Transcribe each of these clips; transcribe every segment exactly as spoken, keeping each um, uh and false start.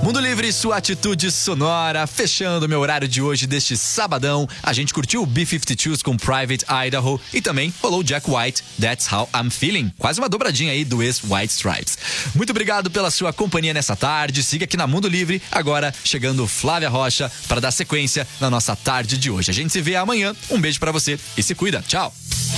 Mundo Livre, sua atitude sonora. Fechando meu horário de hoje deste sabadão, a gente curtiu o B cinquenta e dois com Private Idaho e também rolou Jack White, That's How I'm Feeling. Quase uma dobradinha aí do ex-White Stripes. Muito obrigado pela sua companhia nessa tarde. Siga aqui na Mundo Livre. Agora chegando Flávia Rocha para dar sequência na nossa tarde de hoje. A gente se vê amanhã. Um beijo pra você e se cuida. Tchau.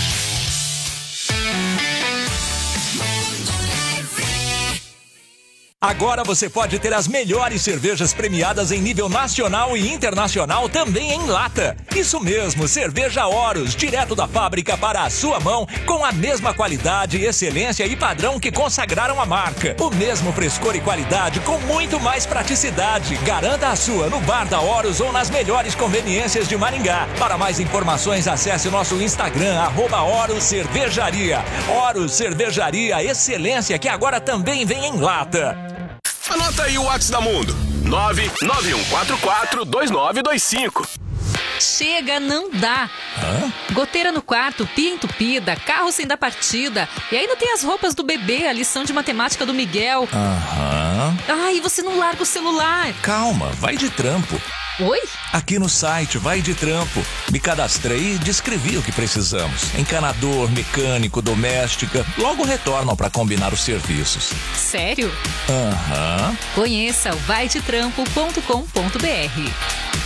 Agora você pode ter as melhores cervejas premiadas em nível nacional e internacional também em lata. Isso mesmo, cerveja Horus, direto da fábrica para a sua mão, com a mesma qualidade, excelência e padrão que consagraram a marca. O mesmo frescor e qualidade com muito mais praticidade. Garanta a sua no bar da Horus ou nas melhores conveniências de Maringá. Para mais informações, acesse o nosso Instagram, arroba Horus Cervejaria. Horus Cervejaria, excelência que agora também vem em lata. Anota aí o WhatsApp da Mundo. nove nove um quatro quatro dois nove dois cinco. Chega, não dá. Hã? Goteira no quarto, pia entupida, carro sem dar partida. E ainda tem as roupas do bebê, a lição de matemática do Miguel. Aham. Ai, você não larga o celular. Calma, vai de trampo. Oi? Aqui no site Vai de Trampo. Me cadastrei e descrevi o que precisamos. Encanador, mecânico, doméstica. Logo retornam para combinar os serviços. Sério? Aham. Conheça o vai de trampo ponto com ponto b r.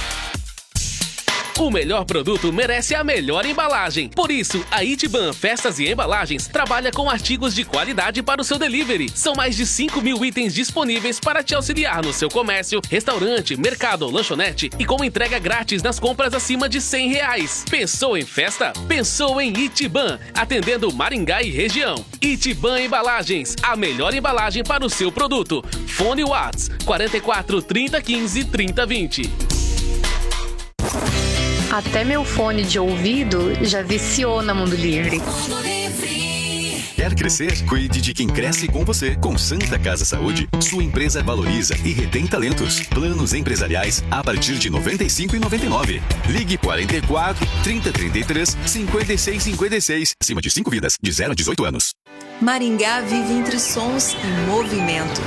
O melhor produto merece a melhor embalagem. Por isso, a Itiban Festas e Embalagens trabalha com artigos de qualidade para o seu delivery. São mais de cinco mil itens disponíveis para te auxiliar no seu comércio, restaurante, mercado ou lanchonete e com entrega grátis nas compras acima de cem reais. Pensou em festa? Pensou em Itiban, atendendo Maringá e região. Itiban Embalagens, a melhor embalagem para o seu produto. Fone Whats quarenta e quatro, trinta, quinze, trinta, vinte. Até meu fone de ouvido já viciou na Mundo Livre. Quer crescer? Cuide de quem cresce com você. Com Santa Casa Saúde, sua empresa valoriza e retém talentos. Planos empresariais a partir de noventa e cinco reais e noventa e nove centavos. Ligue quarenta e quatro, trinta, trinta e três, cinquenta e seis, cinquenta e seis. Acima de cinco vidas, de zero a dezoito anos. Maringá vive entre sons e movimento.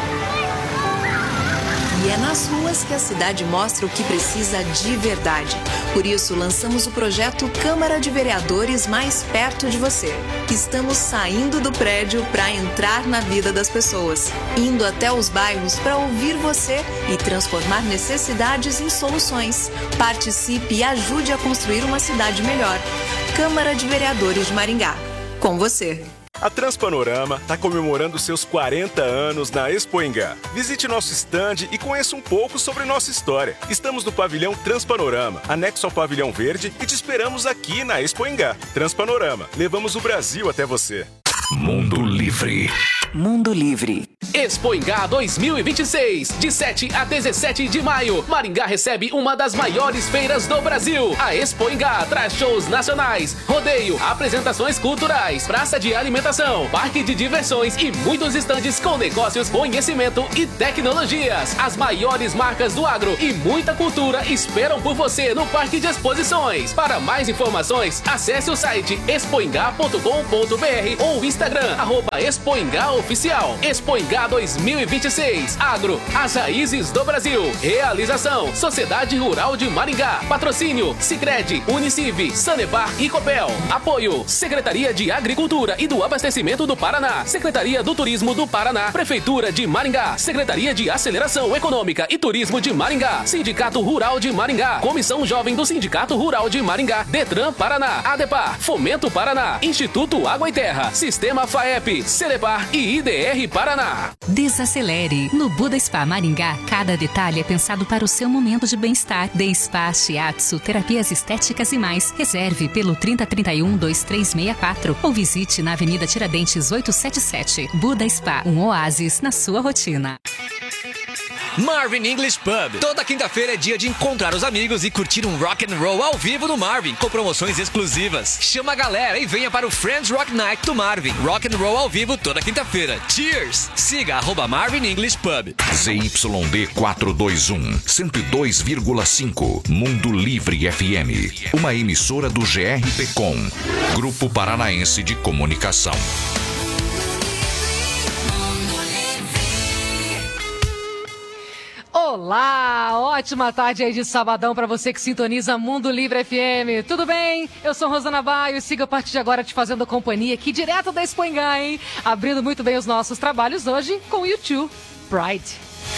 E é nas ruas que a cidade mostra o que precisa de verdade. Por isso, lançamos o projeto Câmara de Vereadores mais perto de você. Estamos saindo do prédio para entrar na vida das pessoas, indo até os bairros para ouvir você e transformar necessidades em soluções. Participe e ajude a construir uma cidade melhor. Câmara de Vereadores de Maringá. Com você. A Transpanorama está comemorando seus quarenta anos na Expoingá. Visite nosso estande e conheça um pouco sobre nossa história. Estamos no pavilhão Transpanorama, anexo ao pavilhão verde, e te esperamos aqui na Expoingá. Transpanorama, levamos o Brasil até você. Mundo Livre. Mundo Livre. Expoingá dois mil e vinte e seis, de sete a dezessete de maio, Maringá recebe uma das maiores feiras do Brasil. A Expoingá traz shows nacionais, rodeio, apresentações culturais, praça de alimentação, parque de diversões e muitos estandes com negócios, conhecimento e tecnologias. As maiores marcas do agro e muita cultura esperam por você no Parque de Exposições. Para mais informações, acesse o site expoingá ponto com ponto b r ou o Instagram, arroba Expoingá Oficial. Expoingá dois mil e vinte e seis. Agro, as raízes do Brasil. Realização, Sociedade Rural de Maringá. Patrocínio, Sicredi, Uniciv, Sanepar e Copel. Apoio, Secretaria de Agricultura e do Abastecimento do Paraná. Secretaria do Turismo do Paraná. Prefeitura de Maringá. Secretaria de Aceleração Econômica e Turismo de Maringá. Sindicato Rural de Maringá. Comissão Jovem do Sindicato Rural de Maringá. Detran Paraná. Adepar, Fomento Paraná. Instituto Água e Terra. Sistema FAEP, Celepar e I D R Paraná. Desacelere. No Buda Spa Maringá, cada detalhe é pensado para o seu momento de bem-estar. De Spa, Shiatsu, terapias estéticas e mais. Reserve pelo trinta, trinta e um, vinte e três sessenta e quatro ou visite na Avenida Tiradentes oitocentos e setenta e sete. Buda Spa, um oásis na sua rotina. Marvin English Pub. Toda quinta-feira é dia de encontrar os amigos e curtir um rock and roll ao vivo no Marvin, com promoções exclusivas. Chama a galera e venha para o Friends Rock Night do Marvin. Rock and roll ao vivo toda quinta-feira. Cheers! Siga arroba Marvin English Pub. Z Y D quatrocentos e vinte e um, cento e dois vírgula cinco. Mundo Livre F M. Uma emissora do G R P Com. Grupo Paranaense de Comunicação. Olá, ótima tarde aí de sabadão pra você que sintoniza Mundo Livre F M. Tudo bem? Eu sou Rosana Baio e sigo a partir de agora te fazendo companhia aqui direto da Expo Engar, hein? Abrindo muito bem os nossos trabalhos hoje com o YouTube Pride.